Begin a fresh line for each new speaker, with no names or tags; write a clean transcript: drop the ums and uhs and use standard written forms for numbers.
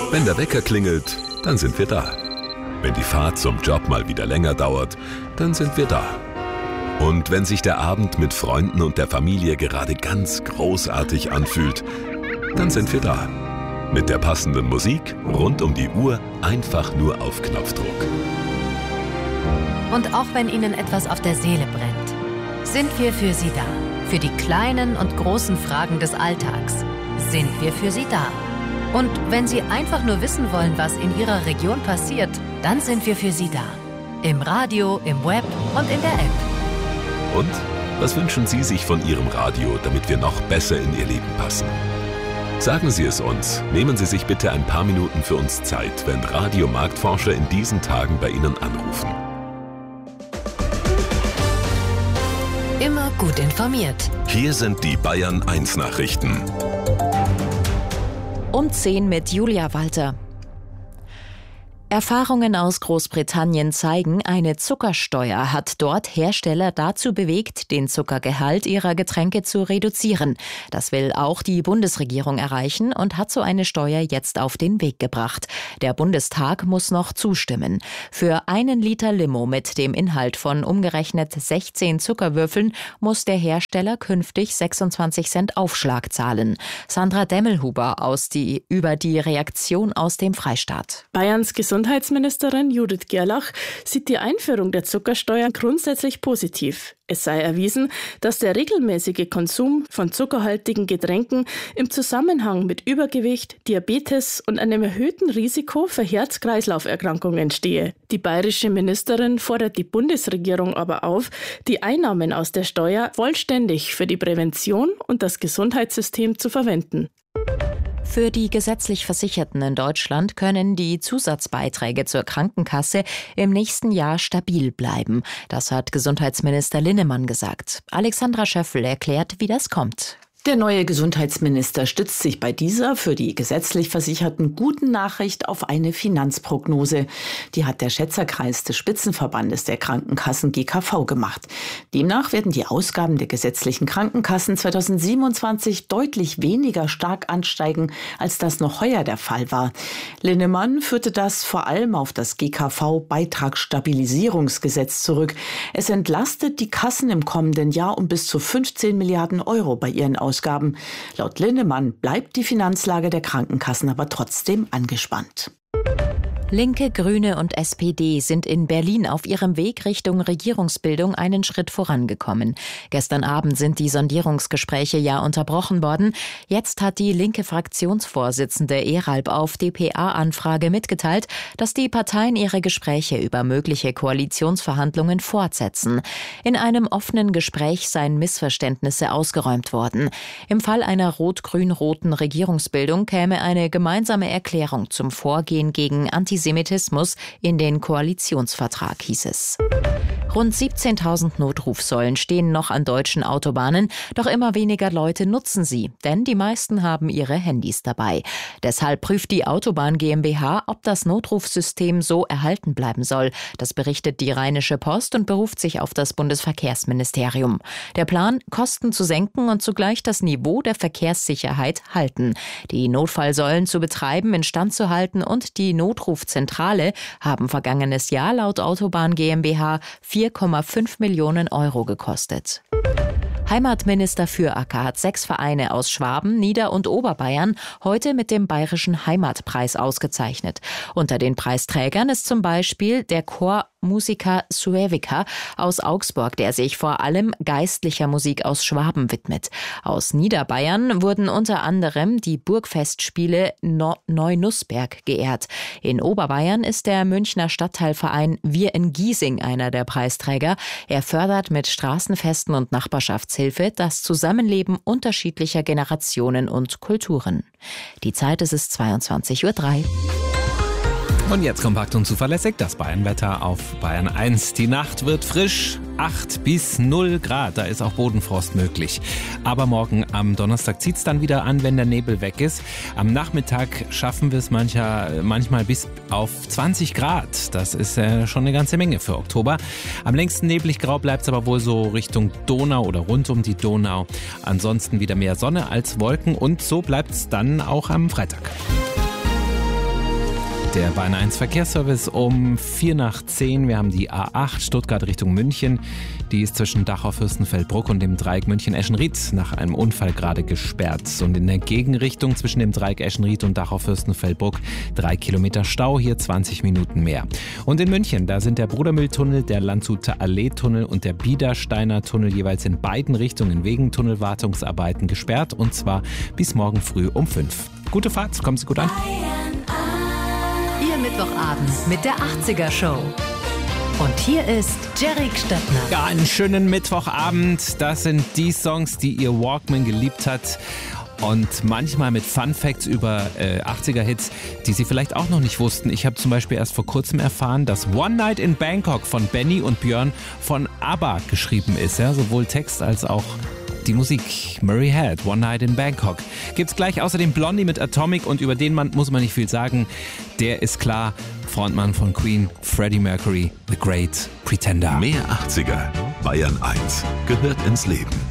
Wenn der Wecker klingelt, dann sind wir da. Wenn die Fahrt zum Job mal wieder länger dauert, dann sind wir da. Und wenn sich der Abend mit Freunden und der Familie gerade ganz großartig anfühlt, dann sind wir da. Mit der passenden Musik rund um die Uhr, einfach nur auf Knopfdruck.
Und auch wenn Ihnen etwas auf der Seele brennt, sind wir für Sie da. Für die kleinen und großen Fragen des Alltags sind wir für Sie da. Und wenn Sie einfach nur wissen wollen, was in Ihrer Region passiert, dann sind wir für Sie da. Im Radio, im Web und in der App.
Und was wünschen Sie sich von Ihrem Radio, damit wir noch besser in Ihr Leben passen? Sagen Sie es uns. Nehmen Sie sich bitte ein paar Minuten für uns Zeit, wenn Radiomarktforscher in diesen Tagen bei Ihnen anrufen.
Immer gut informiert.
Hier sind die Bayern 1 Nachrichten.
Um 10 mit Julia Walter. Erfahrungen aus Großbritannien zeigen, eine Zuckersteuer hat dort Hersteller dazu bewegt, den Zuckergehalt ihrer Getränke zu reduzieren. Das will auch die Bundesregierung erreichen und hat so eine Steuer jetzt auf den Weg gebracht. Der Bundestag muss noch zustimmen. Für 1 Liter Limo mit dem Inhalt von umgerechnet 16 Zuckerwürfeln muss der Hersteller künftig 26 Cent Aufschlag zahlen. Sandra Demmelhuber über die Reaktion aus dem Freistaat.
Bayerns Gesundheitsministerin Judith Gerlach sieht die Einführung der Zuckersteuer grundsätzlich positiv. Es sei erwiesen, dass der regelmäßige Konsum von zuckerhaltigen Getränken im Zusammenhang mit Übergewicht, Diabetes und einem erhöhten Risiko für Herz-Kreislauf-Erkrankungen stehe. Die bayerische Ministerin fordert die Bundesregierung aber auf, die Einnahmen aus der Steuer vollständig für die Prävention und das Gesundheitssystem zu verwenden.
Für die gesetzlich Versicherten in Deutschland können die Zusatzbeiträge zur Krankenkasse im nächsten Jahr stabil bleiben. Das hat Gesundheitsminister Linnemann gesagt. Alexandra Schöffel erklärt, wie das kommt.
Der neue Gesundheitsminister stützt sich bei dieser für die gesetzlich Versicherten guten Nachricht auf eine Finanzprognose. Die hat der Schätzerkreis des Spitzenverbandes der Krankenkassen GKV gemacht. Demnach werden die Ausgaben der gesetzlichen Krankenkassen 2027 deutlich weniger stark ansteigen, als das noch heuer der Fall war. Linnemann führte das vor allem auf das GKV-Beitragsstabilisierungsgesetz zurück. Es entlastet die Kassen im kommenden Jahr um bis zu 15 Milliarden Euro bei ihren Ausgaben. Laut Linnemann bleibt die Finanzlage der Krankenkassen aber trotzdem angespannt.
Linke, Grüne und SPD sind in Berlin auf ihrem Weg Richtung Regierungsbildung einen Schritt vorangekommen. Gestern Abend sind die Sondierungsgespräche ja unterbrochen worden. Jetzt hat die linke Fraktionsvorsitzende Eralb auf dpa-Anfrage mitgeteilt, dass die Parteien ihre Gespräche über mögliche Koalitionsverhandlungen fortsetzen. In einem offenen Gespräch seien Missverständnisse ausgeräumt worden. Im Fall einer rot-grün-roten Regierungsbildung käme eine gemeinsame Erklärung zum Vorgehen gegen Antisemitismus in den Koalitionsvertrag, hieß es. Rund 17.000 Notrufsäulen stehen noch an deutschen Autobahnen, doch immer weniger Leute nutzen sie, denn die meisten haben ihre Handys dabei. Deshalb prüft die Autobahn GmbH, ob das Notrufsystem so erhalten bleiben soll. Das berichtet die Rheinische Post und beruft sich auf das Bundesverkehrsministerium. Der Plan, Kosten zu senken und zugleich das Niveau der Verkehrssicherheit halten. Die Notfallsäulen zu betreiben, instand zu halten und die Notrufzentrale haben vergangenes Jahr laut Autobahn GmbH 4,5 Millionen Euro gekostet. Heimatminister Füracker hat 6 Vereine aus Schwaben, Nieder- und Oberbayern heute mit dem Bayerischen Heimatpreis ausgezeichnet. Unter den Preisträgern ist zum Beispiel der Chor Musica Suevica aus Augsburg, der sich vor allem geistlicher Musik aus Schwaben widmet. Aus Niederbayern wurden unter anderem die Burgfestspiele Neunussberg geehrt. In Oberbayern ist der Münchner Stadtteilverein Wir in Giesing einer der Preisträger. Er fördert mit Straßenfesten und Nachbarschaftshilfe das Zusammenleben unterschiedlicher Generationen und Kulturen. Die Zeit ist 22:03 Uhr.
Und jetzt kompakt und zuverlässig das Bayernwetter auf Bayern 1. Die Nacht wird frisch, 8 bis 0 Grad, da ist auch Bodenfrost möglich. Aber morgen am Donnerstag zieht es dann wieder an, wenn der Nebel weg ist. Am Nachmittag schaffen wir es manchmal bis auf 20 Grad. Das ist schon eine ganze Menge für Oktober. Am längsten neblig grau bleibt es aber wohl so Richtung Donau oder rund um die Donau. Ansonsten wieder mehr Sonne als Wolken und so bleibt es dann auch am Freitag. Der Bayern 1 Verkehrsservice um 9:04. Wir haben die A8 Stuttgart Richtung München. Die ist zwischen Dachau-Fürstenfeldbruck und dem Dreieck München-Eschenried nach einem Unfall gerade gesperrt. Und in der Gegenrichtung zwischen dem Dreieck Eschenried und Dachau-Fürstenfeldbruck 3 Kilometer Stau, hier 20 Minuten mehr. Und in München, da sind der Brudermühltunnel, der Landshuter Allee-Tunnel und der Biedersteiner Tunnel jeweils in beiden Richtungen wegen Tunnelwartungsarbeiten gesperrt, und zwar bis morgen früh um 5. Gute Fahrt, kommen Sie gut an.
Ihr Mittwochabend mit der 80er Show. Und hier ist Jerry Stöttner.
Ja, einen schönen Mittwochabend. Das sind die Songs, die ihr Walkman geliebt hat. Und manchmal mit Fun Facts über 80er-Hits, die Sie vielleicht auch noch nicht wussten. Ich habe zum Beispiel erst vor kurzem erfahren, dass One Night in Bangkok von Benny und Björn von ABBA geschrieben ist. Ja, sowohl Text als auch die Musik. Murray Head, One Night in Bangkok. Gibt's gleich außerdem Blondie mit Atomic, und über den Mann muss man nicht viel sagen. Der ist klar, Frontmann von Queen, Freddie Mercury, The Great Pretender.
Mehr 80er. Bayern 1 gehört ins Leben.